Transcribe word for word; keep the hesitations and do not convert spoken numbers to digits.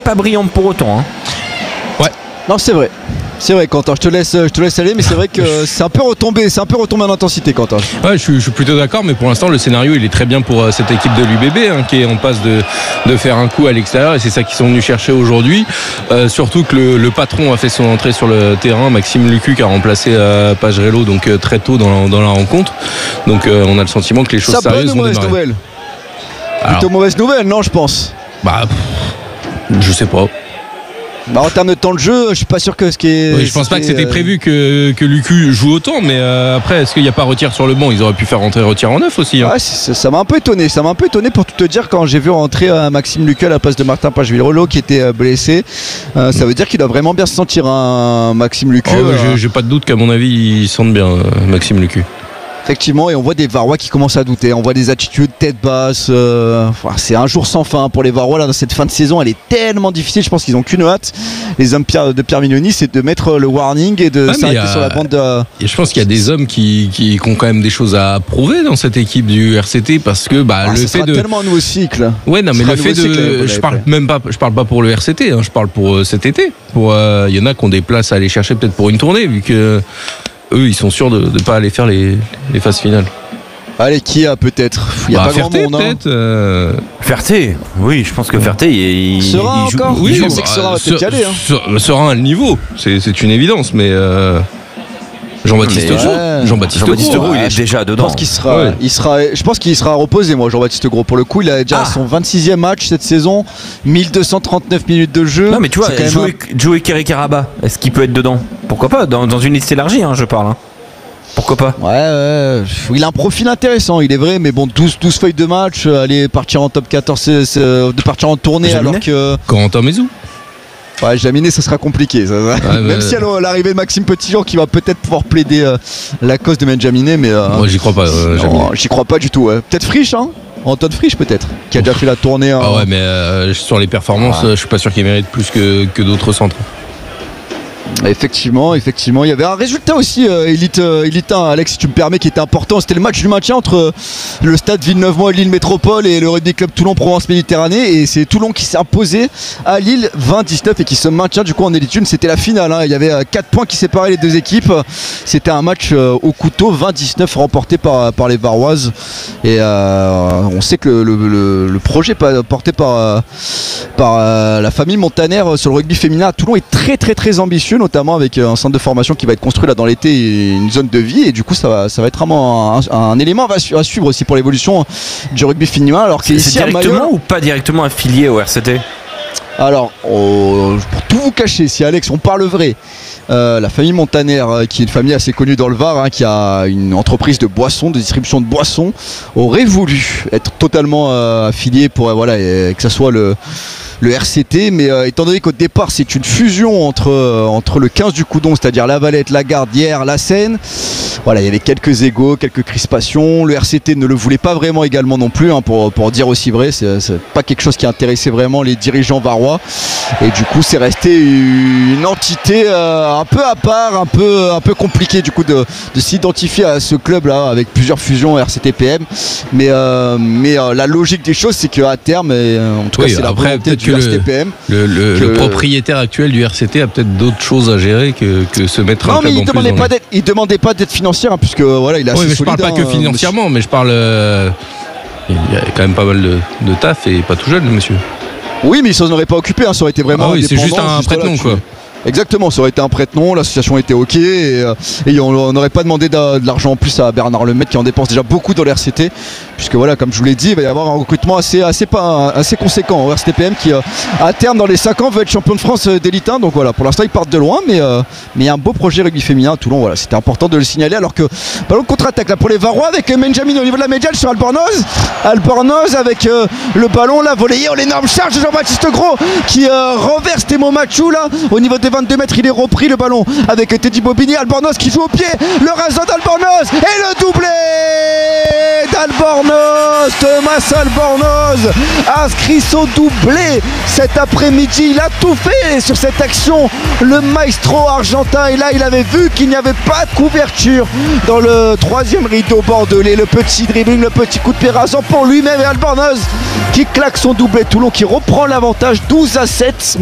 pas brillante pour autant. Hein. Ouais. Non, c'est vrai. C'est vrai, Quentin, je te laisse, je te laisse aller, mais c'est vrai que c'est un peu retombé, c'est un peu retombé en intensité, Quentin. Ouais, je suis, je suis plutôt d'accord, mais pour l'instant, le scénario, il est très bien pour euh, cette équipe de l'U B B, hein, qui est en passe de, de faire un coup à l'extérieur, et c'est ça qu'ils sont venus chercher aujourd'hui. Euh, surtout que le, le patron a fait son entrée sur le terrain, Maxime Lucu, qui a remplacé euh, Pagerello, donc euh, très tôt dans la, dans la rencontre. Donc, euh, on a le sentiment que les choses ça sérieuses vont mauvaise démarrer. Nouvelle. Alors, Plutôt mauvaise nouvelle, non, je pense. Bah, pff, je sais pas. Bah, en termes de temps de jeu, je suis pas sûr que ce qui est. Oui, je pense pas que c'était euh... prévu que, que Lucu joue autant, mais euh, après, est-ce qu'il n'y a pas retire sur le banc? Ils auraient pu faire rentrer retire en neuf aussi. Hein. Ouais, c'est, ça m'a un peu étonné. Ça m'a un peu étonné pour tout te dire quand j'ai vu rentrer euh, Maxime Lucu à la place de Martin Pagerello qui était euh, blessé. Euh, ça veut dire qu'il doit vraiment bien se sentir, hein, Maxime Lucu. Oh, euh... j'ai, j'ai pas de doute qu'à mon avis, ils sentent bien, euh, Maxime Lucu. Effectivement, et on voit des Varois qui commencent à douter. On voit des attitudes tête basse. Euh, enfin, c'est un jour sans fin pour les Varois. Là, dans cette fin de saison, elle est tellement difficile. Je pense qu'ils n'ont qu'une hâte, les hommes de Pierre Mignoni, c'est de mettre le warning et de ouais, s'arrêter a... sur la bande de. Et je pense qu'il y a des hommes qui, qui, qui ont quand même des choses à prouver dans cette équipe du R C T parce que bah, ah, le ça fait sera de. tellement un nouveau cycle. Ouais, non, mais le fait de. Cycle, je parle même pas. Je parle pas pour le R C T. Hein, je parle pour euh, cet été. Pour, il euh, y en a qui ont des places à aller chercher peut-être pour une tournée vu que eux, ils sont sûrs de ne pas aller faire les, les phases finales. Allez, qui a peut-être Il n'y a bah, pas Ferté, grand monde. Peut-être, hein. euh... Ferté, oui, je pense que Ferté, il, il, Serein il joue. encore Oui, je bah, sais que Serein va peut-être y aller. Hein. Serein a le niveau, c'est, c'est une évidence, mais. Euh... Jean-Baptiste Mais, Gros. ouais. Jean-Baptiste, Jean-Baptiste Gros, Gros, il est je déjà dedans. Je pense qu'il sera, Ouais. il sera, je pense qu'il sera reposé, moi, Jean-Baptiste Gros. Pour le coup, il a déjà Ah. son vingt-sixième match cette saison, mille deux cent trente-neuf minutes de jeu. Non, mais tu vois, C'est quand même jouer, jouer Kerry Karaba, est-ce qu'il peut être dedans? Pourquoi pas? Dans, dans une liste élargie, hein, je parle. Hein. Pourquoi pas? Ouais, ouais, il a un profil intéressant, il est vrai, mais bon, douze, douze feuilles de match, euh, aller partir en top quatorze, c'est, c'est, de partir en tournée Jaminet alors que. Corentin Mézou. Ouais, Jaminet, ça sera compliqué. Ça, ça. Ouais, Même mais... si à l'arrivée de Maxime Petitjean qui va peut-être pouvoir plaider euh, la cause de Benjaminet, mais. Euh, Moi, j'y crois pas. Euh, non, j'y crois pas du tout. Ouais. Peut-être Frisch, hein Antoine Frisch, peut-être, qui a déjà fait la tournée. Hein. Ah ouais, mais euh, sur les performances, Ah. euh, je suis pas sûr qu'il mérite plus que, que d'autres centres. Effectivement, effectivement, il y avait un résultat aussi euh, élite, euh, élite un, Alex, si tu me permets, qui était important. C'était le match du maintien entre euh, le stade Villeneuve-Moi, Lille Métropole et le rugby club Toulon-Provence Méditerranée. Et c'est Toulon qui s'est imposé à Lille vingt dix-neuf et qui se maintient du coup en élite un. C'était la finale. Hein. Il y avait euh, quatre points qui séparaient les deux équipes. C'était un match euh, au couteau, vingt dix-neuf remporté par, par les Varoises. Et euh, on sait que le, le, le, le projet porté par, euh, par euh, la famille Montaner sur le rugby féminin à Toulon est très très très ambitieux, notamment avec un centre de formation qui va être construit là dans l'été et une zone de vie, et du coup ça va, ça va être vraiment un, un élément à suivre aussi pour l'évolution du rugby féminin. Alors c'est, c'est directement Mayol, ou pas directement affilié au R C T? Alors oh, pour tout vous cacher, si Alex on parle vrai, euh, la famille Montaner, euh, qui est une famille assez connue dans le Var, hein, qui a une entreprise de boissons, de distribution de boissons, aurait voulu être totalement euh, affilié pour euh, voilà, et, que ça soit le le R C T, mais euh, étant donné qu'au départ c'est une fusion entre, euh, entre le quinze du Coudon, c'est-à-dire La Valette, La Gardière, La Seine, voilà, il y avait quelques égos, quelques crispations. Le R C T ne le voulait pas vraiment également non plus, hein, pour, pour dire aussi vrai, c'est, c'est pas quelque chose qui intéressait vraiment les dirigeants varois, et du coup c'est resté une entité euh, un peu à part, un peu, un peu compliqué du coup de, de s'identifier à ce club là avec plusieurs fusions R C T P M, mais, euh, mais euh, la logique des choses c'est qu'à terme, et, en tout cas oui, c'est après, la volonté du le, R C T P M. Le, le, que... le propriétaire actuel du R C T a peut-être d'autres choses à gérer que, que se mettre non, un club mais il en demandait plus. Pas d'être, il demandait pas d'être financier, hein, puisque voilà, il a. Oui, mais je solide, parle pas hein, que financièrement, monsieur. mais je parle. Euh, il y a quand même pas mal de, de taf et pas tout jeune, le monsieur. Oui, mais il s'en aurait pas occupé, hein, ça aurait été vraiment. Ah oui, c'est juste un prête-nom, quoi. Exactement, ça aurait été un prête-nom, l'association était ok, et, euh, et on n'aurait pas demandé de, de l'argent en plus à Bernard Lemaitre qui en dépense déjà beaucoup dans l'R C T, puisque voilà, comme je vous l'ai dit, il va y avoir un recrutement assez, assez, pas, assez conséquent au R C T P M qui, euh, à terme, dans les cinq ans, veut être champion de France d'élite un. Donc voilà, pour l'instant, ils partent de loin, mais euh, mais il y a un beau projet rugby féminin à Toulon, voilà, c'était important de le signaler. Alors que ballon de contre-attaque là pour les Varois avec Benjamin au niveau de la médiane sur Albornoz. Albornoz avec euh, le ballon là, volleyé, oh, l'énorme charge de Jean-Baptiste Gros qui euh, renverse Temo Machou là au niveau des vingt-deux mètres. Il est repris le ballon avec Teddy Bobigny. Albornoz qui joue au pied, le rasant d'Albornoz et le doublé d'Albornoz. Thomas Albornoz inscrit son doublé cet après-midi. Il a tout fait sur cette action, le maestro argentin, et là il avait vu qu'il n'y avait pas de couverture dans le troisième rideau bordelais. Le petit dribbling, le petit coup de pied rasant pour lui-même, et Albornoz qui claque son doublé. Toulon qui reprend l'avantage douze à sept.